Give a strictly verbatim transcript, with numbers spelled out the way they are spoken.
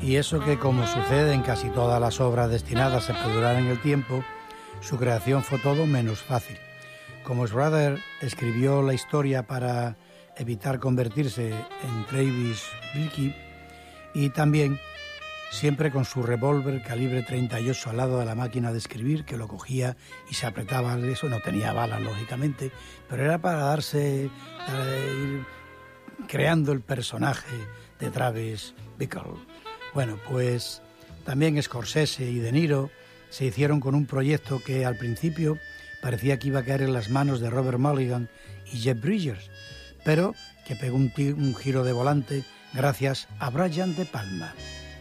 Y eso que, como sucede en casi todas las obras destinadas a perdurar en el tiempo, su creación fue todo menos fácil. Como Schrader escribió la historia para evitar convertirse en Travis Bickle, y también siempre con su revólver calibre treinta y ocho al lado de la máquina de escribir, que lo cogía y se apretaba, eso no tenía balas lógicamente, pero era para darse, para ir creando el personaje de Travis Bickle. Bueno, pues también Scorsese y De Niro se hicieron con un proyecto que al principio parecía que iba a caer en las manos de Robert Mulligan y Jeff Bridges, pero que pegó un, un giro de volante gracias a Brian De Palma.